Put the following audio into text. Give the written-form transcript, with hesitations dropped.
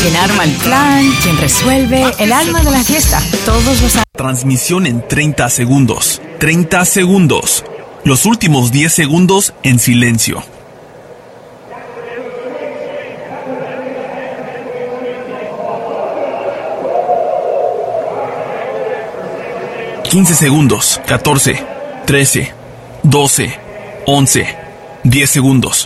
Quien arma el plan, quien resuelve, el alma de la fiesta. Todos los... Transmisión en 30 segundos. 30 segundos. Los últimos 10 segundos en silencio. $15, 14, 13, 12, 11, 10 segundos.